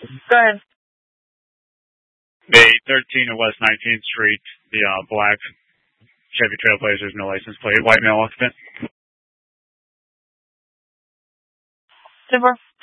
Go ahead. Bay 13 of West 19th Street, the black Chevy Trailblazers, no license plate, white male occupant. 10-4.